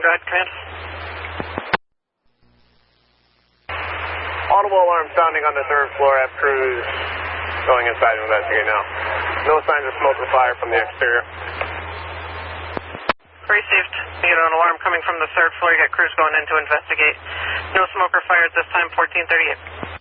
go ahead, command. Audible alarm sounding on the 3rd floor. Have crews going inside to investigate now. No signs of smoke or fire from the exterior. Received. You get an alarm coming from the 3rd floor. You got crews going in to investigate. No smoke or fire at this time, 1438.